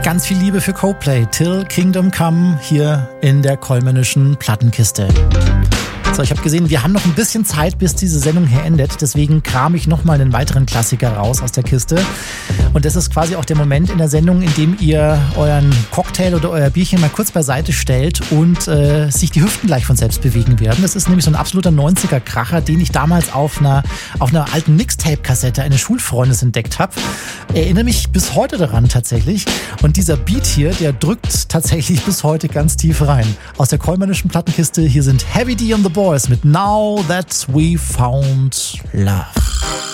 Ganz viel Liebe für Coldplay. Till Kingdom Come hier in der Kollmannischen Plattenkiste. So, ich habe gesehen, wir haben noch ein bisschen Zeit, bis diese Sendung hier endet. Deswegen kram ich nochmal einen weiteren Klassiker raus aus der Kiste. Und das ist quasi auch der Moment in der Sendung, in dem ihr euren Cocktail oder euer Bierchen mal kurz beiseite stellt und sich die Hüften gleich von selbst bewegen werden. Das ist nämlich so ein absoluter 90er-Kracher, den ich damals auf einer alten Mixtape-Kassette eines Schulfreundes entdeckt habe. Erinnere mich bis heute daran tatsächlich. Und dieser Beat hier, der drückt tatsächlich bis heute ganz tief rein. Aus der Kollmannischen Plattenkiste, hier sind Heavy D and the Boys mit Now That We Found Love.